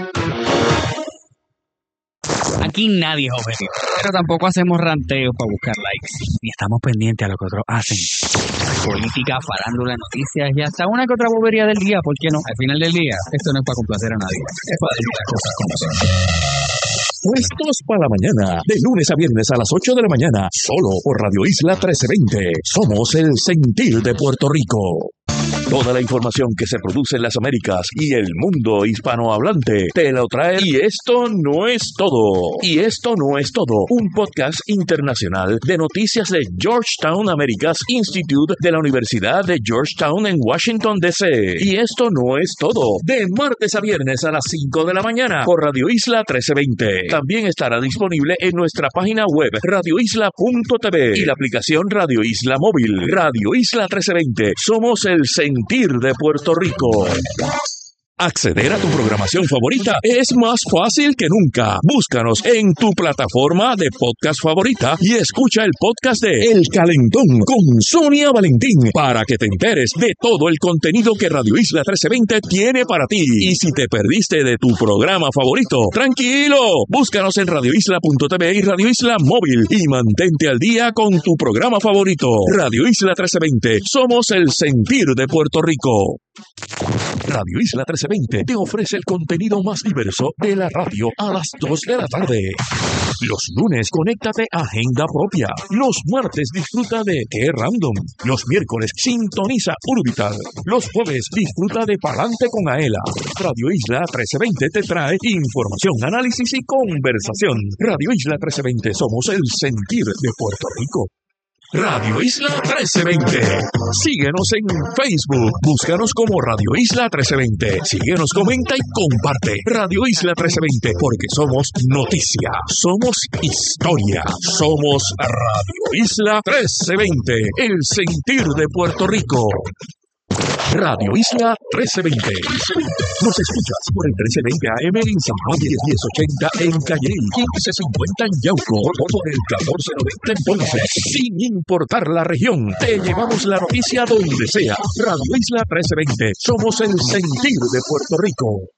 Aquí nadie es objetivo, pero tampoco hacemos ranteos para buscar likes, ni estamos pendientes a lo que otros hacen. Política, farándula, noticias y hasta una que otra bobería del día, ¿por qué no? Al final del día, esto no es para complacer a nadie, es para decir las cosas como son. Puestos para la mañana, de lunes a viernes a las ocho de la mañana, solo por Radio Isla trescientos veinte. Somos el sentir de Puerto Rico. Toda la información que se produce en las Américas y el mundo hispanohablante te lo trae. Y esto no es todo. Y esto no es todo. Un podcast internacional de noticias de Georgetown Americas Institute de la Universidad de Georgetown en Washington, D C Y esto no es todo. De martes a viernes a las cinco de la mañana por Radio Isla trescientos veinte. También estará disponible en nuestra página web radio isla punto t v y la aplicación Radio Isla Móvil. Radio Isla trescientos veinte. Somos el sentir de Puerto Rico. Acceder a tu programación favorita es más fácil que nunca. Búscanos en tu plataforma de podcast favorita y escucha el podcast de El Calentón con Sonia Valentín para que te enteres de todo el contenido que Radio Isla trescientos veinte tiene para ti. Y si te perdiste de tu programa favorito, tranquilo, búscanos en radio isla punto t v y Radio Isla Móvil y mantente al día con tu programa favorito. Radio Isla trescientos veinte, somos el sentir de Puerto Rico. Radio Isla trescientos veinte te ofrece el contenido más diverso de la radio a las dos de la tarde. Los lunes, conéctate a Agenda Propia. Los martes, disfruta de Qué Random. Los miércoles, sintoniza Urbital. Los jueves, disfruta de Palante con Aela. Radio Isla trescientos veinte te trae información, análisis y conversación. Radio Isla trescientos veinte, somos el sentir de Puerto Rico. Radio Isla trescientos veinte. Síguenos en Facebook. Búscanos como Radio Isla trescientos veinte. Síguenos, comenta y comparte. Radio Isla trescientos veinte, porque somos noticia, somos historia, somos Radio Isla trescientos veinte, el sentir de Puerto Rico. Radio Isla trescientos veinte. Nos escuchas por el trescientos veinte A M en San Juan, diez ochenta en Calle, quince cincuenta en Yauco, o por el catorce noventa en Ponce. Sin importar la región, te llevamos la noticia donde sea. Radio Isla trescientos veinte. Somos el sentir de Puerto Rico.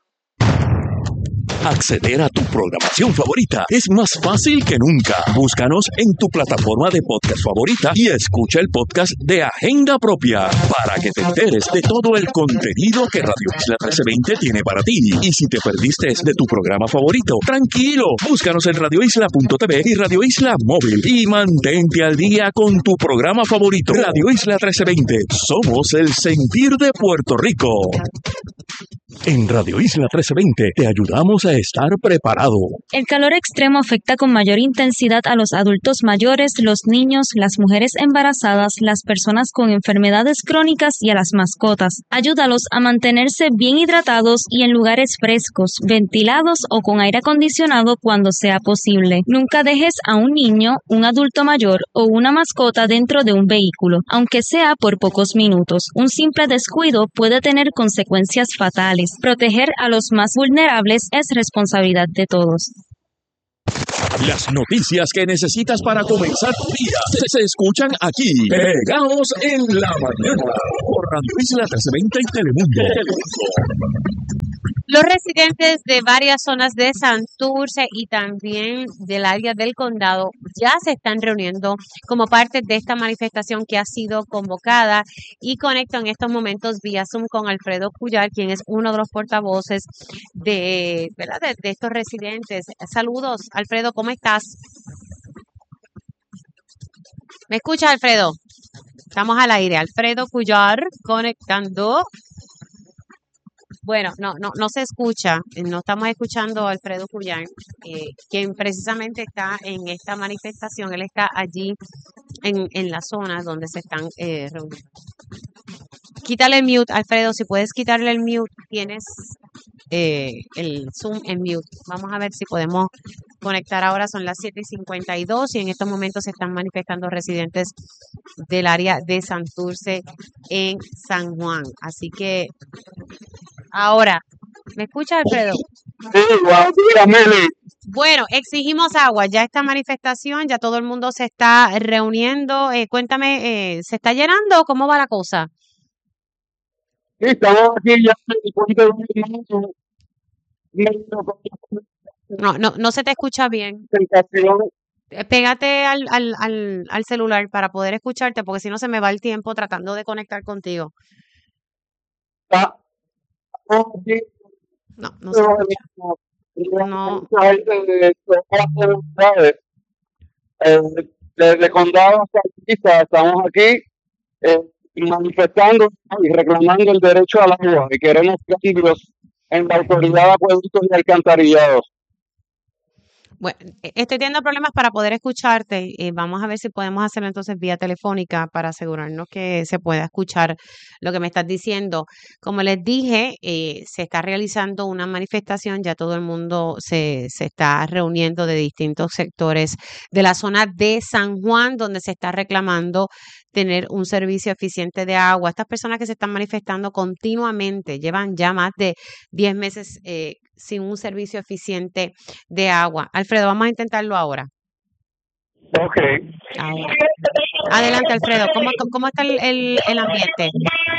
Acceder a tu programación favorita es más fácil que nunca. Búscanos en tu plataforma de podcast favorita y escucha el podcast de Agenda Propia para que te enteres de todo el contenido que Radio Isla trescientos veinte tiene para ti. Y si te perdiste de tu programa favorito, tranquilo, búscanos en radio isla punto t v y Radio Isla Móvil y mantente al día con tu programa favorito. Radio Isla trescientos veinte, somos el sentir de Puerto Rico. En Radio Isla trece veinte te ayudamos a estar preparado. El calor extremo afecta con mayor intensidad a los adultos mayores, los niños, las mujeres embarazadas, las personas con enfermedades crónicas y a las mascotas. Ayúdalos a mantenerse bien hidratados y en lugares frescos, ventilados o con aire acondicionado cuando sea posible. Nunca dejes a un niño, un adulto mayor o una mascota dentro de un vehículo, aunque sea por pocos minutos. Un simple descuido puede tener consecuencias fatales. Proteger a los más vulnerables es responsabilidad de todos. Las noticias que necesitas para comenzar tu día se, se escuchan aquí, pegados en la mañana, por Radio Isla trece veinte y Telemundo. Los residentes de varias zonas de Santurce y también del área del condado ya se están reuniendo como parte de esta manifestación que ha sido convocada y conecto en estos momentos vía Zoom con Alfredo Cuyar, quien es uno de los portavoces de, ¿verdad? de, de estos residentes. Saludos, Alfredo, ¿cómo estás? ¿Me escuchas, Alfredo? Estamos al aire. Alfredo Cuyar conectando. Bueno, no, no, no se escucha, no estamos escuchando a Alfredo Cuyar, eh, quien precisamente está en esta manifestación, él está allí en, en la zona donde se están eh, reuniendo. Quítale el mute, Alfredo, si puedes quitarle el mute, tienes eh, el Zoom en mute. Vamos a ver si podemos conectar ahora, son las siete y cincuenta y dos y en estos momentos se están manifestando residentes del área de Santurce en San Juan, así que ahora, ¿me escucha, Alfredo? Sí, dígame. Bueno, exigimos agua. Ya esta manifestación, ya todo el mundo se está reuniendo. Eh, cuéntame, eh, ¿se está llenando o cómo va la cosa? Sí, estamos aquí ya en el puente de No, no, no se te escucha bien. Eh, Pégate al, al, al, al celular para poder escucharte, porque si no se me va el tiempo tratando de conectar contigo. No, no se escucha. No. Desde condado hasta Artista estamos aquí eh, manifestando y reclamando el derecho al agua y queremos cambios en la autoridad de acueductos y alcantarillados. Bueno, e- estoy teniendo problemas para poder escucharte. Eh, vamos a ver si podemos hacerlo entonces vía telefónica para asegurarnos que se pueda escuchar lo que me estás diciendo. Como les dije, eh, se está realizando una manifestación, ya todo el mundo se, se está reuniendo de distintos sectores de la zona de San Juan, donde se está reclamando tener un servicio eficiente de agua. Estas personas que se están manifestando continuamente llevan ya más de diez meses eh, sin un servicio eficiente de agua. Alfredo, vamos a intentarlo ahora. Ok. Ahora. Adelante, Alfredo. ¿Cómo, cómo está el, el, el ambiente?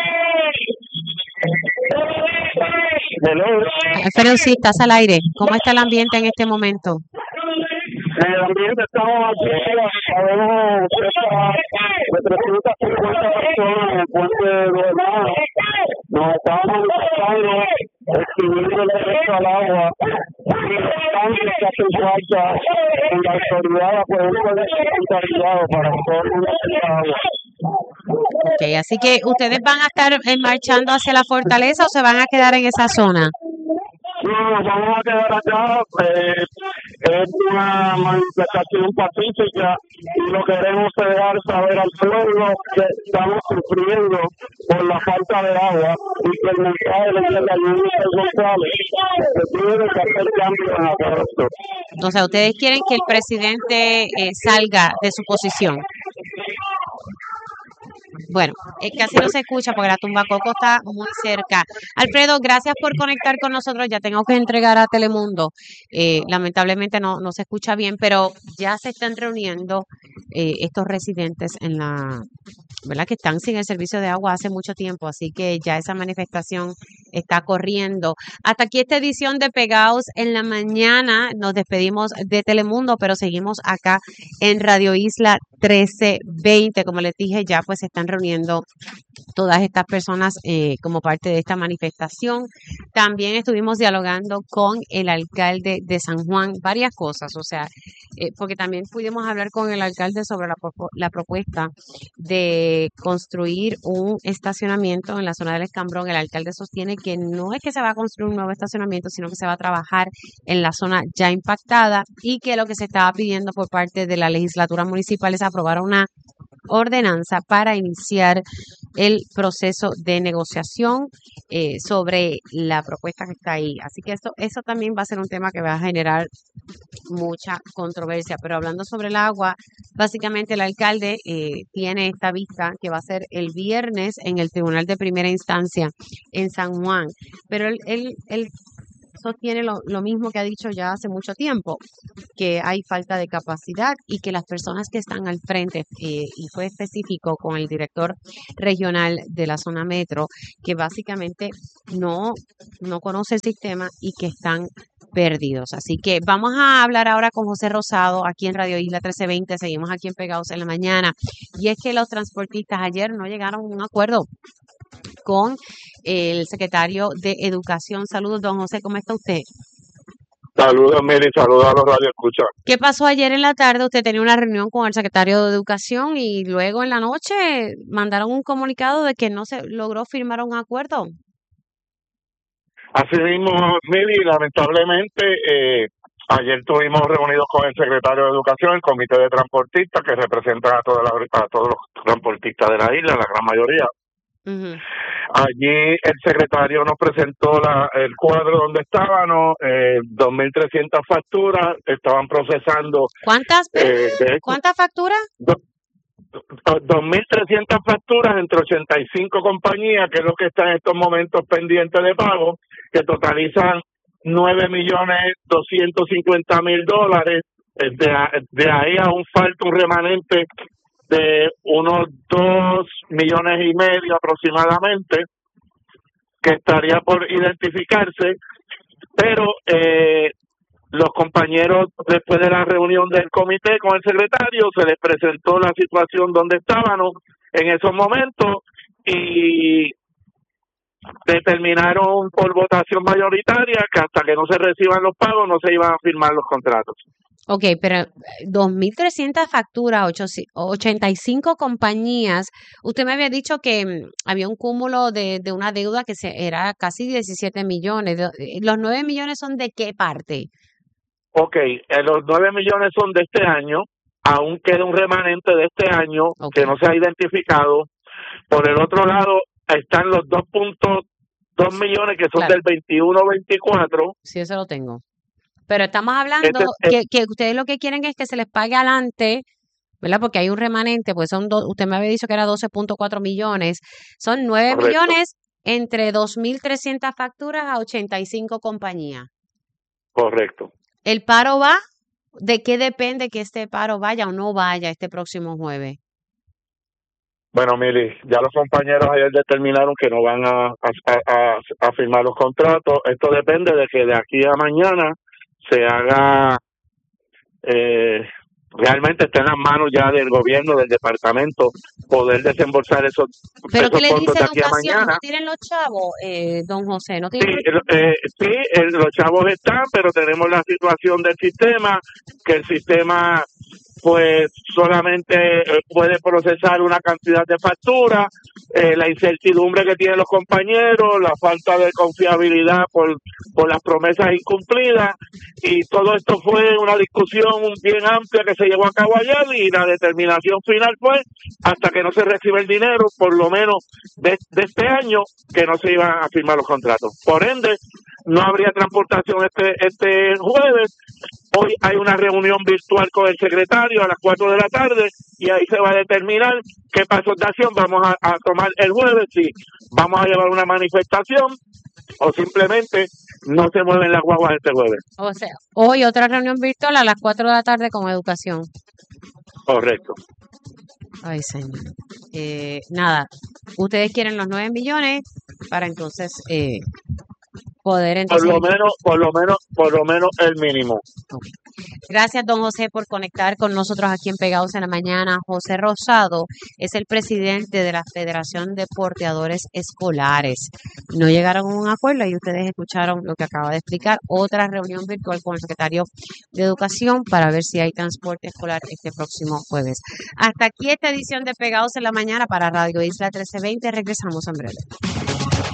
Hello. Alfredo, sí, estás al aire. ¿Cómo está el ambiente en este momento? En el ambiente estamos aquí, sabemos de trescientas cincuenta personas en el puente de Hermanos. Nos estamos manifestando, exigiendo el derecho al agua y los cambios que hacen falta en la autoridad de acueductos y alcantarillados para que todo el mundo tenga agua. Ok, así que ustedes van a estar eh, marchando hacia la fortaleza o se van a quedar en esa zona. No, nos vamos a quedar acá. Eh, es una manifestación pacífica y lo queremos es dejar saber al pueblo que estamos sufriendo por la falta de agua y que el mensaje de la Unión González se tiene que hacer cambios en acueducto. O sea, ustedes quieren que el presidente eh, salga de su posición. Bueno, eh, casi no se escucha porque la tumbacoco está muy cerca. Alfredo, gracias por conectar con nosotros. Ya tengo que entregar a Telemundo. Eh, lamentablemente no, no se escucha bien, pero ya se están reuniendo eh, estos residentes en la, ¿verdad? Que están sin el servicio de agua hace mucho tiempo, así que ya esa manifestación está corriendo. Hasta aquí esta edición de Pegados en la Mañana. Nos despedimos de Telemundo, pero seguimos acá en Radio Isla trece veinte. Como les dije, ya pues se están reuniendo todas estas personas eh, como parte de esta manifestación. También estuvimos dialogando con el alcalde de San Juan, varias cosas, o sea, eh, porque también pudimos hablar con el alcalde sobre la, propo- la propuesta de construir un estacionamiento en la zona del Escambrón. El alcalde sostiene que no es que se va a construir un nuevo estacionamiento, sino que se va a trabajar en la zona ya impactada y que lo que se estaba pidiendo por parte de la legislatura municipal es aprobar una ordenanza para iniciar el proceso de negociación eh, sobre la propuesta que está ahí. Así que eso, eso también va a ser un tema que va a generar mucha controversia. Pero hablando sobre el agua, básicamente el alcalde eh, tiene esta vista que va a ser el viernes en el Tribunal de Primera Instancia en San Juan. Pero él, él, él sostiene lo, lo mismo que ha dicho ya hace mucho tiempo, que hay falta de capacidad y que las personas que están al frente, eh, y fue específico con el director regional de la zona metro, que básicamente no, no conoce el sistema y que están perdidos. Así que vamos a hablar ahora con José Rosado aquí en Radio Isla trece veinte, seguimos aquí en Pegados en la Mañana, y es que los transportistas ayer no llegaron a un acuerdo con el secretario de Educación. Saludos, don José, ¿cómo está usted? Saludos, Miri, saludos a los radioescuchas. ¿Qué pasó ayer en la tarde? Usted tenía una reunión con el secretario de Educación y luego en la noche mandaron un comunicado de que no se logró firmar un acuerdo. Así mismo, Miri, lamentablemente, eh, ayer estuvimos reunidos con el secretario de Educación, el comité de transportistas, que representa a, toda la, a todos los transportistas de la isla, la gran mayoría. Uh-huh. Allí el secretario nos presentó la, el cuadro donde estábamos, eh, dos mil trescientas facturas, estaban procesando. ¿Cuántas? Eh, de ¿Cuántas facturas? Do, dos mil trescientas facturas entre ochenta y cinco compañías, que es lo que está en estos momentos pendiente de pago, que totalizan nueve millones doscientos cincuenta mil dólares. De, de ahí aún falta un remanente de unos dos millones y medio aproximadamente, que estaría por identificarse, pero eh, los compañeros, después de la reunión del comité con el secretario, se les presentó la situación donde estábamos en esos momentos y determinaron por votación mayoritaria que hasta que no se reciban los pagos no se iban a firmar los contratos. Ok, pero dos mil trescientas facturas, ochenta y cinco compañías. Usted me había dicho que mm, había un cúmulo de, de una deuda que se, era casi diecisiete millones. De- ¿Los nueve millones son de qué parte? Ok, eh, los nueve millones son de este año, aún queda un remanente de este año Okay. que no se ha identificado. Por el otro lado están los dos punto dos millones que son Claro. del veintiuno veinticuatro. Sí, eso lo tengo. Pero estamos hablando Este, que, que ustedes lo que quieren es que se les pague adelante, ¿verdad? Porque hay un remanente, pues son dos, usted me había dicho que era doce punto cuatro millones, son nueve Correcto. millones entre dos mil trescientas facturas a ochenta y cinco compañías. Correcto. ¿El paro va? ¿De qué depende que este paro vaya o no vaya este próximo jueves? Bueno, Mili, ya los compañeros ayer determinaron que no van a, a, a, a firmar los contratos. Esto depende de que de aquí a mañana se haga, eh, realmente esté en las manos ya del gobierno, del departamento, poder desembolsar esos, ¿Pero esos qué le fondos dice de aquí a educación? mañana. ¿No tienen los chavos, eh, don José? ¿No Sí, tienen los- eh, sí, el- los chavos están, pero tenemos la situación del sistema, que el sistema pues solamente eh, puede procesar una cantidad de facturas, eh, la incertidumbre que tienen los compañeros, la falta de confiabilidad por, por las promesas incumplidas, y todo esto fue una discusión bien amplia que se llevó a cabo ayer, y la determinación final fue hasta que no se reciba el dinero, por lo menos de, de este año, que no se iban a firmar los contratos. Por ende, no habría transportación este este jueves. Hoy hay una reunión virtual con el secretario a las cuatro de la tarde y ahí se va a determinar qué pasos de acción vamos a, a tomar el jueves, si vamos a llevar una manifestación o simplemente no se mueven las guaguas este jueves. O sea, hoy otra reunión virtual a las cuatro de la tarde con educación. Correcto. Ay, señor. Eh, nada, ustedes quieren los nueve millones para entonces eh, poder por entonces... lo menos, por lo menos, por lo menos el mínimo. Okay. Gracias, don José, por conectar con nosotros aquí en Pegados en la Mañana. José Rosado es el presidente de la Federación de Porteadores Escolares. No llegaron a un acuerdo y ustedes escucharon lo que acaba de explicar. Otra reunión virtual con el secretario de Educación para ver si hay transporte escolar este próximo jueves. Hasta aquí esta edición de Pegados en la Mañana para Radio Isla trece veinte. Regresamos en breve.